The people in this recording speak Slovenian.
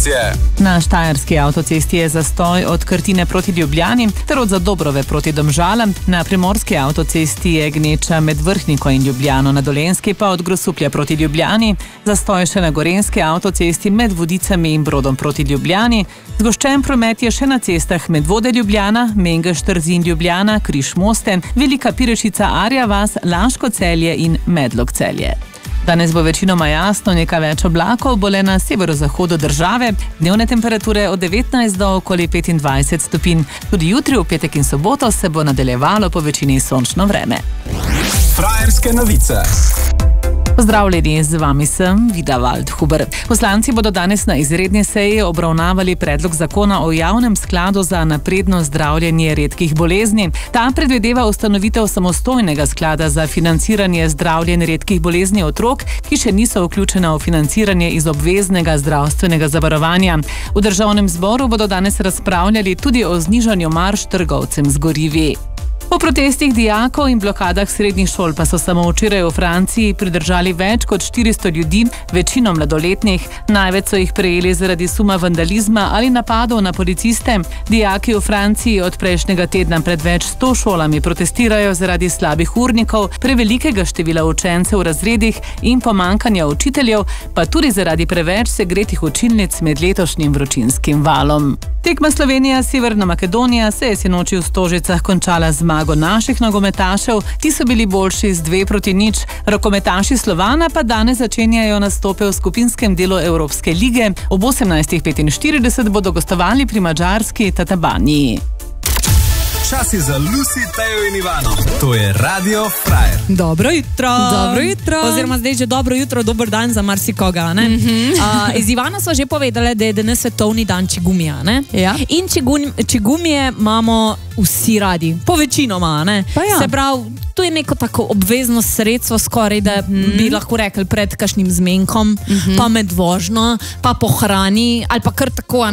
informacije. Na štajerski avtocesti je zastoj od Krtine proti Ljubljani ter od Zadobrove proti Domžalam. Na primorski avtocesti je gneča med Vrhniko in Ljubljano, na Dolenjski pa od Grosuplja proti Ljubljani. Zastoj še na gorenjski avtocesti med Vodicami in Brodom proti Ljubljani. Zgoščen promet je še na cestah Medvode Ljubljana, Mengeš Trzin Ljubljana, Križ Mosten, Velika Pirešica Arja vas, Laško Celje in Medlog Celje. Danes bo večinoma jasno, nekaj več oblakov bo le na severozahodu države, dnevne temperature od 19 do okoli 25 stopinj. Tudi jutri, v petek in soboto se bo nadaljevalo po večini sončno vreme. Frajerske novice. Pozdravljeni, z vami sem Vida Waldhuber. Poslanci bodo danes na izredni seji obravnavali predlog zakona o javnem skladu za napredno zdravljenje redkih bolezni. Ta predvideva ustanovitev samostojnega sklada za financiranje zdravljenja redkih bolezni otrok, ki še niso vključena v financiranje iz obveznega zdravstvenega zavarovanja. V Državnem zboru bodo danes razpravljali tudi o znižanju marž trgovcem z gorivi. Po protestih dijakov in blokadah srednjih šol pa so samo včeraj v Franciji pridržali več kot 400 ljudi, večino mladoletnih. Največ so jih prejeli zaradi suma vandalizma ali napadov na policiste. Dijaki v Franciji od prejšnjega tedna pred več 100 šolami protestirajo zaradi slabih urnikov, prevelikega števila učencev v razredih in pomanjkanja učiteljev, pa tudi zaradi preveč segretih učilnic med letošnjim vročinskim valom. Tekma Slovenija-Severna Makedonija se je sinoči v Stožicah končala zmago naših nogometašev. Ti so bili boljši z 2-0. Rokometaši Slovana pa danes začenjajo nastope v skupinskem delu Evropske lige. Ob 18:45 bodo gostovali pri madžarski Tatabani. Čas je za Lucy, Tejo in Ivano. To je Radio Frajer. Dobro jutro. Dobro jutro. Oziroma zdaj že dobro jutro, dober dan za marsikoga, ne? Z Ivano sva že povedala, da je danes svetovni dan čigumija, ne? Ja. In čigumije imamo vsi radi. Po večinoma, ne? Pa ja. Se pravi, to je neko tako obvezno sredstvo skoraj, da bi lahko rekli pred kakšnim zmenkom, pa med vožnjo, pa po hrani, ali pa kar tako,